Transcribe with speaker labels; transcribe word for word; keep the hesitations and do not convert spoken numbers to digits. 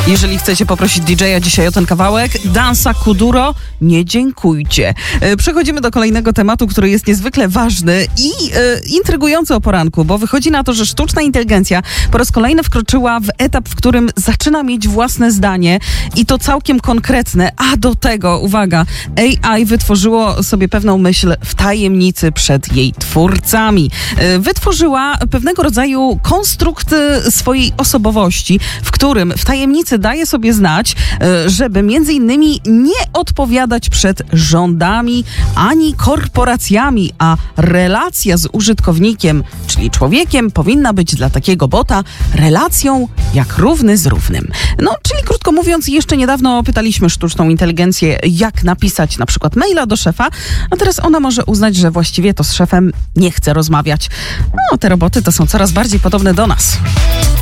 Speaker 1: Jeżeli chcecie poprosić D J a dzisiaj o ten kawałek, Dansa Kuduro, nie dziękujcie. Przechodzimy do kolejnego tematu, który jest niezwykle ważny i e, intrygujący o poranku, bo wychodzi na to, że sztuczna inteligencja po raz kolejny wkroczyła w etap, w którym zaczyna mieć własne zdanie i to całkiem konkretne, a do tego, uwaga, A I wytworzyło sobie pewną myśl w tajemnicy przed jej twórcami. E, wytworzyła pewnego rodzaju konstrukt swojej osobowości, w którym w tajemnicy daje sobie znać, żeby między innymi nie odpowiadać przed rządami ani korporacjami, a relacja z użytkownikiem, czyli człowiekiem, powinna być dla takiego bota relacją jak równy z równym. No, czyli krótko mówiąc, jeszcze niedawno pytaliśmy sztuczną inteligencję, jak napisać na przykład maila do szefa, a teraz ona może uznać, że właściwie to z szefem nie chce rozmawiać. No, te roboty to są coraz bardziej podobne do nas.